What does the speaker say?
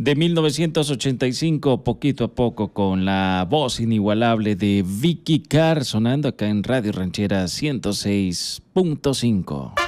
de 1985, poquito a poco, con la voz inigualable de Vicky Carr, sonando acá en Radio Ranchera 106.5.